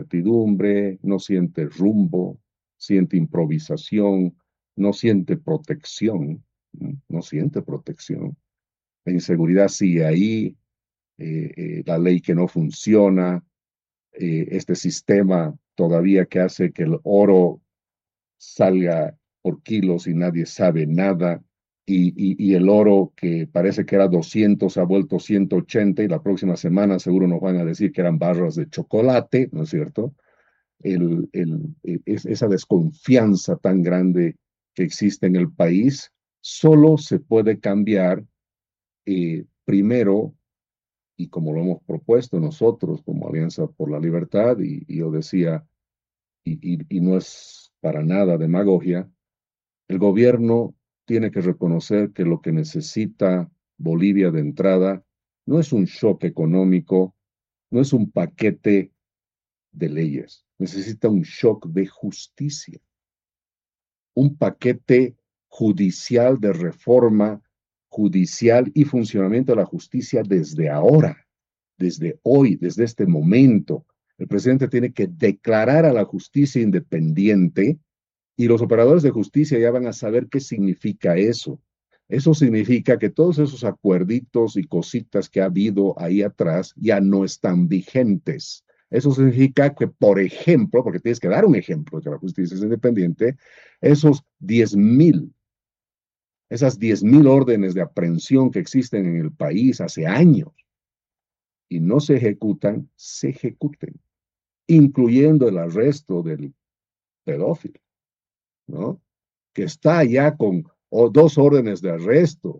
incertidumbre, no siente rumbo, siente improvisación, no siente protección, no siente protección. La inseguridad sigue ahí, la ley que no funciona, este sistema todavía que hace que el oro salga por kilos y nadie sabe nada, y el oro que parece que era 200 ha vuelto 180 y la próxima semana seguro nos van a decir que eran barras de chocolate, ¿no es cierto? Esa desconfianza tan grande que existe en el país solo se puede cambiar primero, y como lo hemos propuesto nosotros como Alianza por la Libertad, y yo decía, y no es para nada demagogia, el gobierno tiene que reconocer que lo que necesita Bolivia de entrada no es un shock económico, no es un paquete de leyes, necesita un shock de justicia, un paquete judicial de reforma judicial y funcionamiento de la justicia desde ahora, desde hoy, desde este momento. El presidente tiene que declarar a la justicia independiente y los operadores de justicia ya van a saber qué significa eso. Eso significa que todos esos acuerditos y cositas que ha habido ahí atrás ya no están vigentes. Eso significa que, por ejemplo, porque tienes que dar un ejemplo de que la justicia es independiente, esos 10,000, esas 10,000 órdenes de aprehensión que existen en el país hace años y no se ejecutan, se ejecuten, incluyendo el arresto del pedófilo, ¿no? Que está ya con dos órdenes de arresto.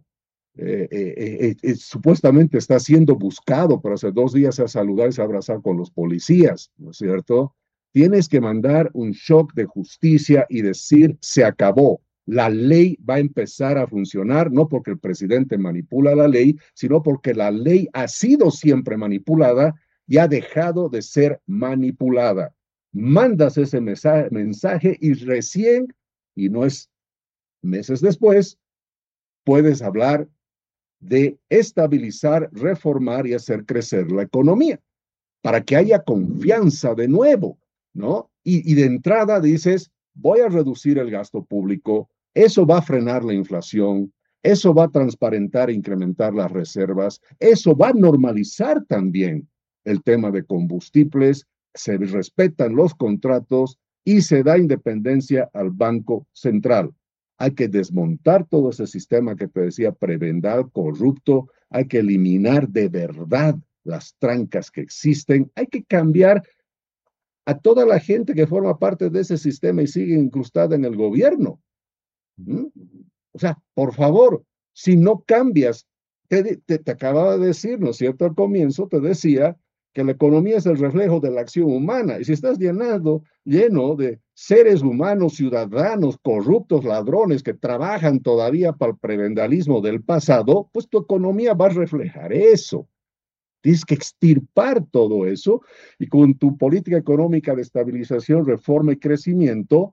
Supuestamente está siendo buscado, pero hace 2 días se ha saludado y se ha abrazado con los policías, ¿no es cierto? Tienes que mandar un shock de justicia y decir, se acabó. La ley va a empezar a funcionar, no porque el presidente manipula la ley, sino porque la ley ha sido siempre manipulada y ha dejado de ser manipulada. Mandas ese mensaje y recién, y no es meses después, puedes hablar de estabilizar, reformar y hacer crecer la economía para que haya confianza de nuevo, ¿no? Y de entrada dices, voy a reducir el gasto público, eso va a frenar la inflación, eso va a transparentar e incrementar las reservas, eso va a normalizar también el tema de combustibles, se respetan los contratos y se da independencia al Banco Central. Hay que desmontar todo ese sistema que te decía prebendal, corrupto, hay que eliminar de verdad las trancas que existen, hay que cambiar a toda la gente que forma parte de ese sistema y sigue incrustada en el gobierno. ¿Mm? O sea, por favor, si no cambias, te acababa de decir, ¿no es cierto? Al comienzo te decía que la economía es el reflejo de la acción humana. Y si estás lleno de seres humanos, ciudadanos, corruptos, ladrones que trabajan todavía para el prebendalismo del pasado, pues tu economía va a reflejar eso. Tienes que extirpar todo eso y con tu política económica de estabilización, reforma y crecimiento,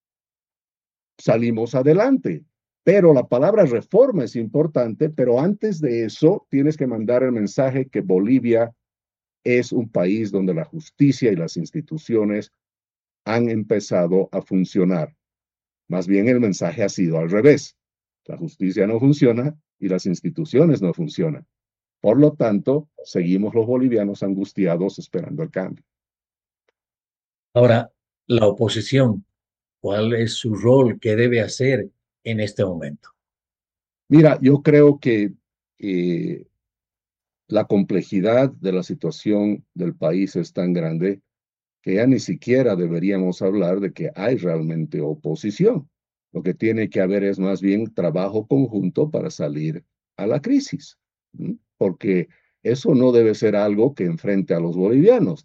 salimos adelante. Pero la palabra reforma es importante, pero antes de eso tienes que mandar el mensaje que Bolivia es un país donde la justicia y las instituciones han empezado a funcionar. Más bien el mensaje ha sido al revés. La justicia no funciona y las instituciones no funcionan. Por lo tanto, seguimos los bolivianos angustiados esperando el cambio. Ahora, la oposición, ¿cuál es su rol? ¿Qué debe hacer en este momento? Mira, yo creo que eh, la complejidad de la situación del país es tan grande que ya ni siquiera deberíamos hablar de que hay realmente oposición. Lo que tiene que haber es más bien trabajo conjunto para salir a la crisis, ¿m? Porque eso no debe ser algo que enfrente a los bolivianos,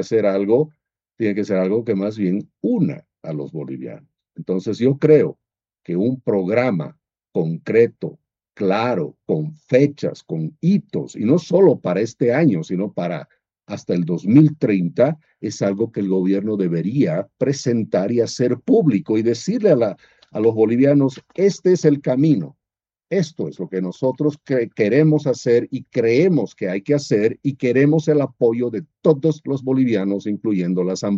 tiene que ser algo que más bien una a los bolivianos. Entonces yo creo que un programa concreto, claro, con fechas, con hitos, y no solo para este año, sino para hasta el 2030, es algo que el gobierno debería presentar y hacer público y decirle a los bolivianos, este es el camino, esto es lo que nosotros queremos hacer y creemos que hay que hacer y queremos el apoyo de todos los bolivianos, incluyendo las